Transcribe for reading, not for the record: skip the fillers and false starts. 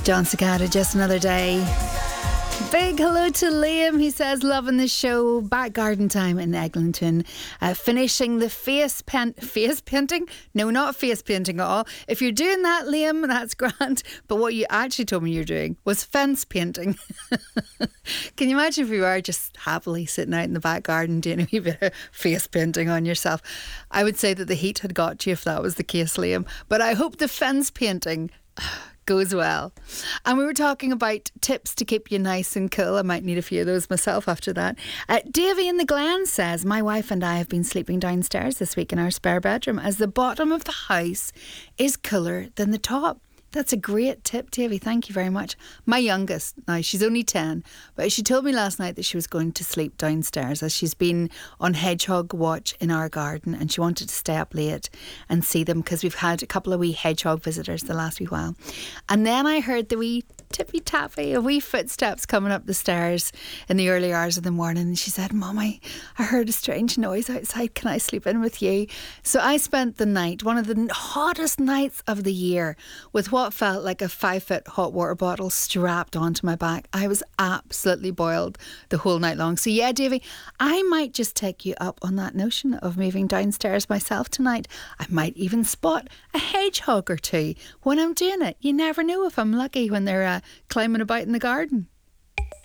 John Cicada, Just Another Day. Big hello to Liam. He says, loving the show. Back garden time in Eglinton. Finishing the face painting. No, not face painting at all. If you're doing that, Liam, that's grand. But what you actually told me you're doing was fence painting. Can you imagine if you were just happily sitting out in the back garden doing a wee bit of face painting on yourself? I would say that the heat had got you if that was the case, Liam. But I hope the fence painting goes well. And we were talking about tips to keep you nice and cool. I might need a few of those myself after that. Davy in the Glen says, my wife and I have been sleeping downstairs this week in our spare bedroom as the bottom of the house is cooler than the top. That's a great tip, Davy. Thank you very much. My youngest, now she's only 10, but she told me last night that she was going to sleep downstairs as she's been on hedgehog watch in our garden and she wanted to stay up late and see them because we've had a couple of wee hedgehog visitors the last wee while. And then I heard the wee tippy tappy of wee footsteps coming up the stairs in the early hours of the morning, and she said, Mummy, I heard a strange noise outside, can I sleep in with you? So I spent the night, one of the hottest nights of the year, with what felt like a 5-foot hot water bottle strapped onto my back. I was absolutely boiled the whole night long. So yeah, Davy, I might just take you up on that notion of moving downstairs myself tonight. I might even spot a hedgehog or two when I'm doing it. You never know if I'm lucky when they're climbing about in the garden.